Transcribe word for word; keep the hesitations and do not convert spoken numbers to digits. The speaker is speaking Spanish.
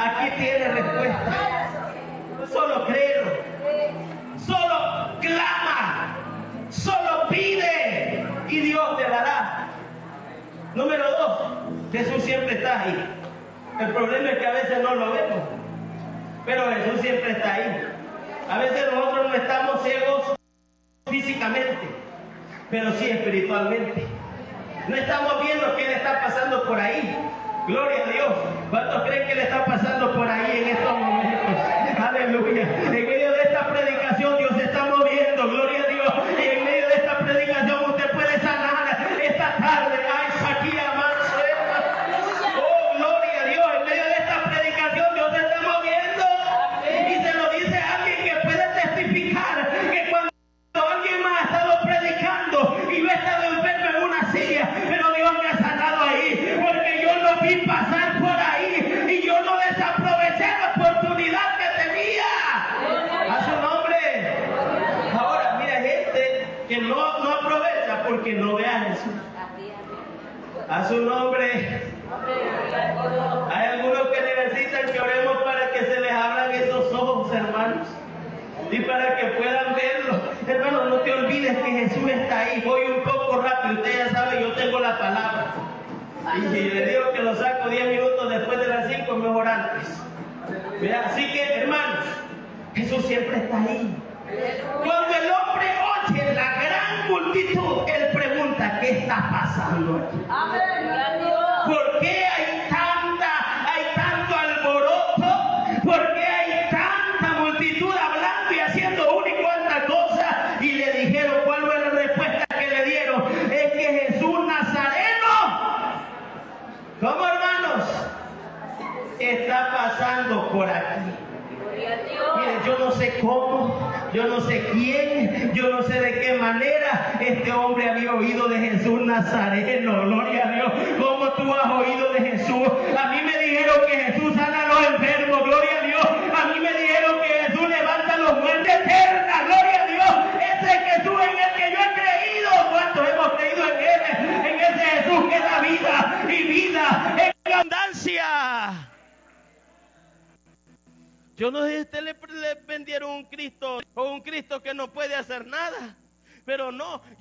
Aquí tiene respuesta. Solo créelo. Solo clama. Solo pide y Dios te dará. Número dos, Jesús siempre está ahí. El problema es que a veces no lo vemos, pero Jesús siempre está ahí. A veces nosotros no estamos ciegos físicamente, pero sí espiritualmente. No estamos viendo qué le está pasando por ahí. Gloria a Dios. ¿Cuántos creen que le está pasando por ahí en estos momentos? Aleluya. En medio de esta predicación Dios se está moviendo. Gloria a Dios. Y en medio de esta predicación usted puede sanar esta tarde. Ay, Shakira, manso. Oh, gloria a Dios. En medio de esta predicación Dios se está moviendo. Y se lo dice alguien que puede testificar que cuando alguien más ha estado predicando y yo he estado enfermo en una silla, pero Dios me ha sanado ahí, porque yo lo vi pasar por ahí y yo no desaproveché la oportunidad que tenía. A su nombre. Ahora, mira, gente que no, no aprovecha porque no ve a Jesús. A su nombre. Hay algunos que necesitan que oremos para que se les abran esos ojos, hermanos, y para que puedan verlo. Hermano, no te olvides que Jesús está ahí. Voy un poco rápido, usted ya sabe, yo tengo la palabra. Y si le digo que lo saco diez minutos después de las cinco, mejor antes. Mira, así que, hermanos, Jesús siempre está ahí. Cuando el hombre oye la gran multitud, él pregunta, ¿qué está pasando aquí? ¿Por qué hay tanta, hay tanto alboroto? ¿Por qué hay tanta multitud hablando y haciendo una y cuanta cosa? Y le dijeron, ¿cuál fue la respuesta que le dieron? Es que Jesús Nazareno, ¿cómo, hermanos? Está pasando por aquí. Mire, yo no sé cómo, yo no sé quién, yo no sé de qué manera este hombre había oído de Jesús Nazareno. Gloria a Dios. ¿Cómo tú has oído de Jesús? A mí me dijeron que Jesús sana a los enfermos. Gloria a Dios. A mí me dijeron que Jesús levanta a los muertos eterna. Gloria a Dios. Ese Jesús en el que yo he creído. ¿Cuántos hemos creído en él? En ese Jesús que da vida y vida en abundancia. Yo no sé si a usted le, le vendieron un Cristo o un Cristo que no puede hacer nada, pero no.